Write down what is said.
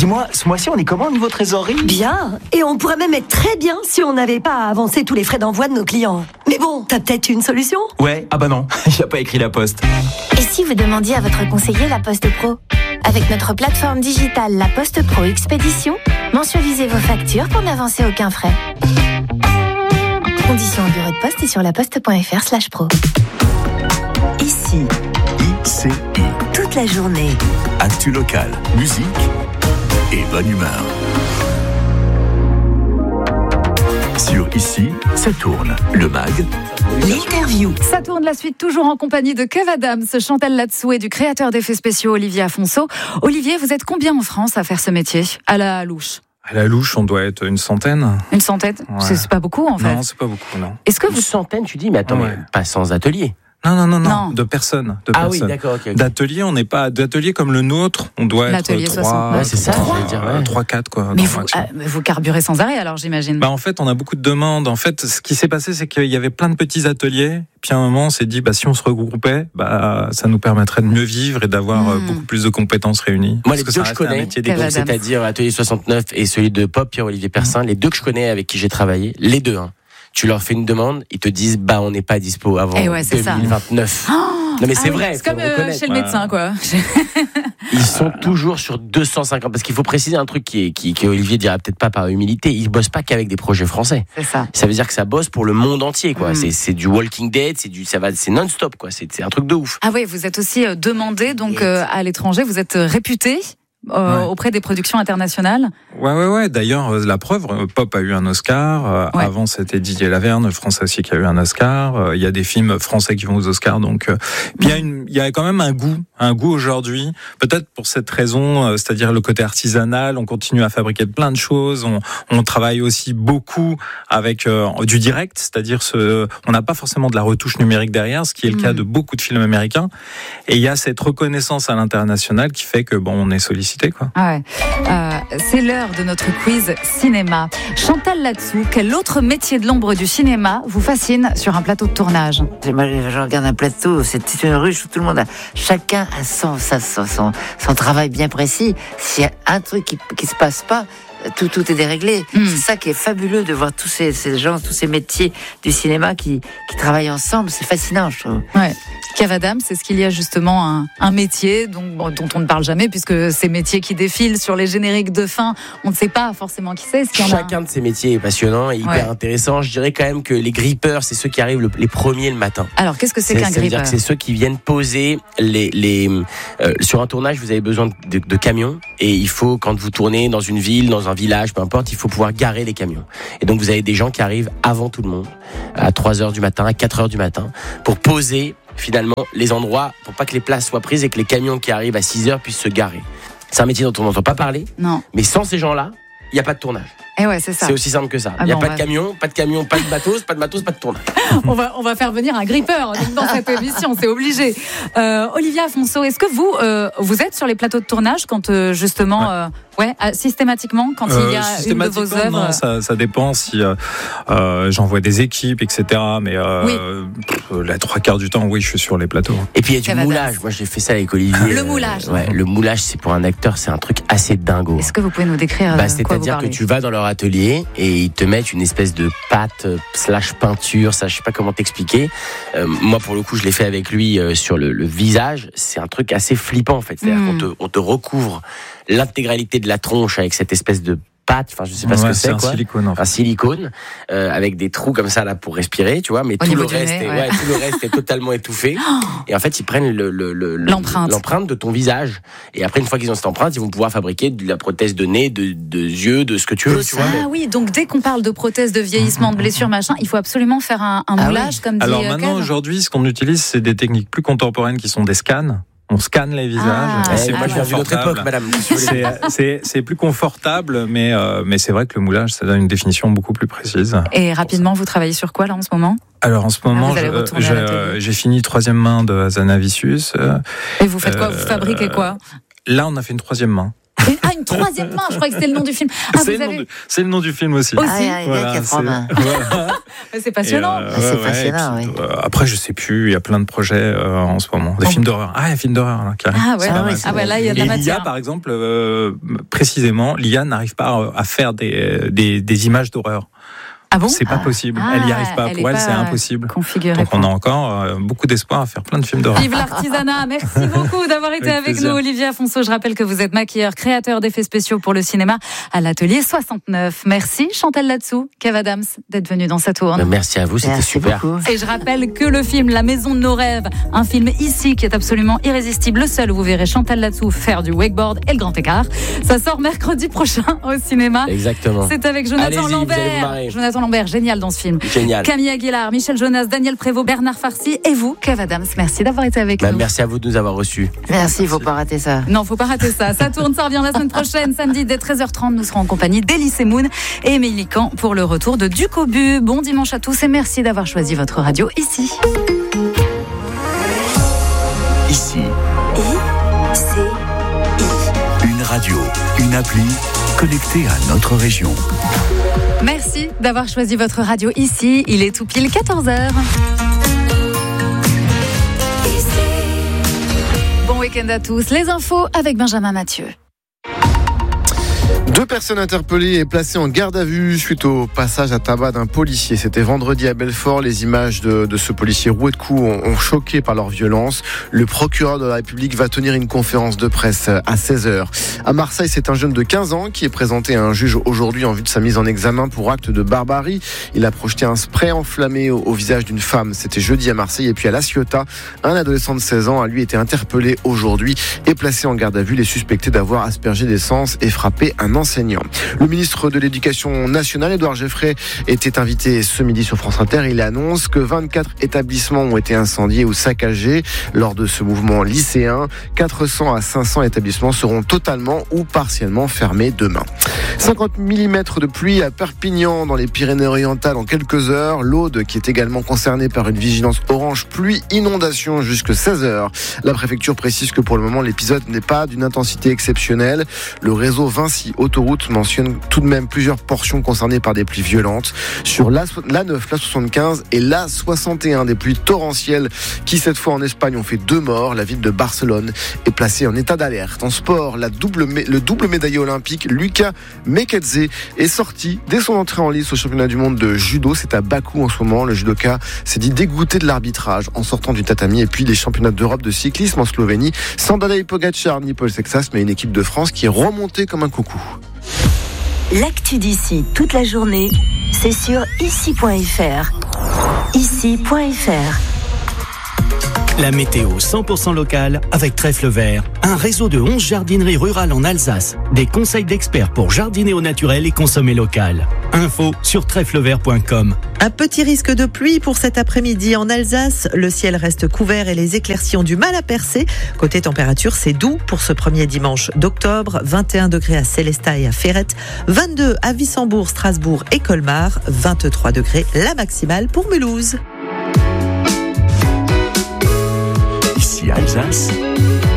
Dis-moi, ce mois-ci, on est comment au niveau trésorerie ? Bien. Et on pourrait même être très bien si on n'avait pas à avancer tous les frais d'envoi de nos clients. Mais bon, t'as peut-être une solution ? Ouais, ah bah non, il a pas écrit la poste. Et si vous demandiez à votre conseiller La Poste Pro ? Avec notre plateforme digitale La Poste Pro Expédition, mensualisez vos factures pour n'avancer aucun frais. Conditions au bureau de poste et sur laposte.fr/pro. Ici, ICI. toute la journée. Actu locale, musique et bonne humeur. Sur Ici, ça tourne. Le mag. L'interview. Ça tourne la suite toujours en compagnie de Kev Adams, Chantal Latsou et du créateur d'effets spéciaux Olivier Afonso. Olivier, vous êtes combien en France à faire ce métier, à la louche ? À la louche, on doit être une centaine. Une centaine ? Ouais. C'est pas beaucoup en fait. Non, c'est pas beaucoup, non. Est-ce que Une vous... centaine, tu dis, mais attends, Ouais. mais pas sans atelier. Non, de personnes. Ah oui, d'accord, ok. D'ateliers, on n'est pas... D'ateliers comme le nôtre, on doit être L'atelier 3... Ouais, c'est ça, j'allais dire, ouais. 3-4, quoi. Mais grand vous, maximum. mais vous carburez sans arrêt alors, j'imagine. En fait, on a beaucoup de demandes. En fait, ce qui s'est passé, c'est qu'il y avait plein de petits ateliers. Puis à un moment, on s'est dit, si on se regroupait, ça nous permettrait de mieux vivre et d'avoir beaucoup plus de compétences réunies. Moi, les Parce deux ça que je reste un connais, métier Kev d'équipe. Adams. c'est-à-dire Atelier 69 et celui de Pop, Pierre-Olivier Persin, les deux que je connais avec qui j'ai travaillé, les deux, hein. Tu leur fais une demande, ils te disent, on n'est pas dispo avant Eh ouais, c'est ça. 2029. Non mais c'est vrai, C'est comme faut reconnaître. chez le médecin, quoi. Ils sont toujours sur 250, parce qu'il faut préciser un truc qui Olivier dira peut-être pas par humilité, ils bossent pas qu'avec des projets français. C'est ça. Ça veut dire que ça bosse pour le monde entier, quoi. C'est du Walking Dead, c'est non-stop, quoi. C'est un truc de ouf. Ah oui, vous êtes aussi demandé donc à l'étranger, vous êtes réputé auprès des productions internationales. Ouais. D'ailleurs, la preuve, Pop a eu un Oscar. Ouais. Avant, c'était Didier Laverne, français aussi, qui a eu un Oscar. Il y a des films français qui vont aux Oscars. Donc, puis il y a quand même un goût aujourd'hui. Peut-être pour cette raison, c'est-à-dire le côté artisanal. On continue à fabriquer plein de choses. On travaille aussi beaucoup avec du direct, c'est-à-dire on n'a pas forcément de la retouche numérique derrière, ce qui est le cas de beaucoup de films américains. Et il y a cette reconnaissance à l'international qui fait que on est sollicité, quoi. Ah ouais. C'est l'heure de notre quiz cinéma. Chantal Latsou, quel autre métier de l'ombre du cinéma vous fascine sur un plateau de tournage ? Moi, je regarde un plateau, c'est une ruche où tout le monde chacun a son travail bien précis. S'il y a un truc qui se passe pas, tout est déréglé. C'est ça qui est fabuleux de voir tous ces gens, tous ces métiers du cinéma qui travaillent ensemble. C'est fascinant, je trouve. Ouais. Kev Adams, est-ce qu'il y a justement un métier dont on ne parle jamais, puisque ces métiers qui défilent sur les génériques de fin, on ne sait pas forcément qui c'est. Est-ce qu'il y en a Chacun de ces métiers est passionnant et hyper intéressant. Je dirais quand même que les grippeurs, c'est ceux qui arrivent les premiers le matin. Alors, qu'est-ce que c'est qu'un Ça veut dire grippeur ? que c'est ceux qui viennent poser sur un tournage, vous avez besoin de camions et il faut, quand vous tournez dans une ville, dans un village, peu importe, il faut pouvoir garer les camions. Et donc, vous avez des gens qui arrivent avant tout le monde, à 3h du matin, à 4h du matin, pour poser finalement les endroits, pour pas que les places soient prises et que les camions qui arrivent à 6h puissent se garer. C'est un métier dont on n'entend pas parler, Non. mais sans ces gens-là, il n'y a pas de tournage. Eh ouais, c'est ça. C'est aussi simple que ça. Ah Il n'y a bon, pas ouais. de camion, pas de matos, pas de tournage. on va faire venir un grippeur dans cette émission, c'est obligé. Olivier Afonso, est-ce que vous êtes sur les plateaux de tournage quand justement, systématiquement, quand il y a une de vos œuvres? Non, ça dépend si j'envoie des équipes, etc. Mais la 3/4 du temps, oui, je suis sur les plateaux. Et puis il y a Kev du Adams. moulage. Moi, j'ai fait ça avec Olivier. Le moulage. Le moulage, c'est pour un acteur, c'est un truc assez dingo. Est-ce que vous pouvez nous décrire quoi vous C'est-à-dire que parlez? tu vas dans leur atelier et ils te mettent une espèce de pâte / peinture, ça je sais pas comment t'expliquer. Moi pour le coup je l'ai fait avec lui sur le visage. C'est un truc assez flippant en fait. C'est-à-dire qu'on te recouvre l'intégralité de la tronche avec cette espèce de pâte, enfin je sais pas ce que c'est, un silicone, en fait. un silicone avec des trous comme ça là pour respirer, tu vois, mais tout le reste est totalement étouffé. Et en fait ils prennent l'empreinte de ton visage. Et après une fois qu'ils ont cette empreinte, ils vont pouvoir fabriquer de la prothèse de nez, de yeux, de ce que tu veux. Tu vois. Ah oui, donc dès qu'on parle de prothèse, de vieillissement, de blessure, machin, il faut absolument faire un moulage, comme dit Alors maintenant, Kev. aujourd'hui, ce qu'on utilise, c'est des techniques plus contemporaines qui sont des scans. On scanne les visages. Moi je viens d'une autre époque, madame. C'est plus confortable, mais c'est vrai que le moulage, ça donne une définition beaucoup plus précise. Et rapidement, vous travaillez sur quoi là en ce moment ? Alors en ce moment, vous allez retourner à l'atelier. j'ai fini 3e main de Hazanavicius. Et vous faites quoi ? Vous fabriquez quoi ? Là, on a fait une 3e main. Une troisième main, je crois que c'était le nom du film. C'est le nom du film aussi. C'est passionnant. C'est passionnant, oui. Après, je sais plus, il y a plein de projets en ce moment. Des films d'horreur. Il y a un film d'horreur là, qui arrive. Là, il y a de la matière. L'IA, par exemple, précisément, l'IA n'arrive pas à faire des images d'horreur. Ah bon? C'est pas possible. Elle n'y arrive pas. Pour elle, c'est impossible. Donc on a encore beaucoup d'espoir à faire plein de films d'horreur. Vive l'artisanat. Merci beaucoup d'avoir été avec nous, Olivier Afonso. Je rappelle que vous êtes maquilleur, créateur d'effets spéciaux pour le cinéma à l'Atelier 69. Merci Chantal Latsou, Kev Adams, d'être venu dans cette tourne. Merci à vous, c'était super. Beaucoup. Et je rappelle que le film La Maison de nos rêves, un film ici qui est absolument irrésistible, le seul où vous verrez Chantal Latsou faire du wakeboard et le grand écart. Ça sort mercredi prochain au cinéma. Exactement. C'est avec Jonathan Lambert. Jonathan Lambert, génial dans ce film. Génial. Camille Aguilar, Michel Jonas, Daniel Prévost, Bernard Farcy et vous, Kev Adams. Merci d'avoir été avec nous. Merci à vous de nous avoir reçus. Merci, il ne faut pas rater ça. Non, faut pas rater ça. Ça tourne, ça revient la semaine prochaine, samedi dès 13h30. Nous serons en compagnie d'Elie Semoun et Émilie Camp pour le retour de Duc au but. Bon dimanche à tous et merci d'avoir choisi votre radio ici. Ici. Une radio, une appli connectée à notre région. Merci d'avoir choisi votre radio ici. Il est tout pile 14h. Bon week-end à tous. Les infos avec Benjamin Mathieu. 2 personnes interpellées et placées en garde à vue suite au passage à tabac d'un policier. C'était vendredi à Belfort. Les images de ce policier roué de coups ont choqué par leur violence. Le procureur de la République va tenir une conférence de presse à 16h. À Marseille, c'est un jeune de 15 ans qui est présenté à un juge aujourd'hui en vue de sa mise en examen pour acte de barbarie. Il a projeté un spray enflammé au visage d'une femme. C'était jeudi à Marseille. Et puis à La Ciotat, un adolescent de 16 ans a lui été interpellé aujourd'hui et placé en garde à vue. Il est suspecté d'avoir aspergé d'essence et frappé un enseignant. Le ministre de l'Éducation nationale, Édouard Geoffrey, était invité ce midi sur France Inter. Il annonce que 24 établissements ont été incendiés ou saccagés lors de ce mouvement lycéen. 400 à 500 établissements seront totalement ou partiellement fermés demain. 50 mm de pluie à Perpignan dans les Pyrénées-Orientales en quelques heures. L'Aude qui est également concernée par une vigilance orange pluie inondation jusqu'à 16h. La préfecture précise que pour le moment l'épisode n'est pas d'une intensité exceptionnelle. Le réseau Vinci Autoroute mentionne tout de même plusieurs portions concernées par des pluies violentes. Sur l'A9, l'A75 et l'A61, des pluies torrentielles qui cette fois en Espagne ont fait 2 morts. La ville de Barcelone est placée en état d'alerte. En sport, le double médaillé olympique Lucas Mekadze est sorti dès son entrée en lice au championnat du monde de judo. C'est à Bakou en ce moment. Le judoka s'est dit dégoûté de l'arbitrage en sortant du tatami. Et puis les championnats d'Europe de cyclisme en Slovénie, sans Tadej Pogačar ni Paul Sexas, mais une équipe de France qui est remontée comme un coucou. L'actu d'ici toute la journée, c'est sur ici.fr. Ici.fr. La météo 100% locale avec Trèfle Vert, un réseau de 11 jardineries rurales en Alsace. Des conseils d'experts pour jardiner au naturel et consommer local. Info sur trèflevert.com. Un petit risque de pluie pour cet après-midi en Alsace. Le ciel reste couvert et les éclaircies ont du mal à percer. Côté température, c'est doux pour ce premier dimanche d'octobre. 21 degrés à Célestat et à Ferrette, 22 à Wissembourg, Strasbourg et Colmar, 23 degrés la maximale pour Mulhouse. Ici Alsace,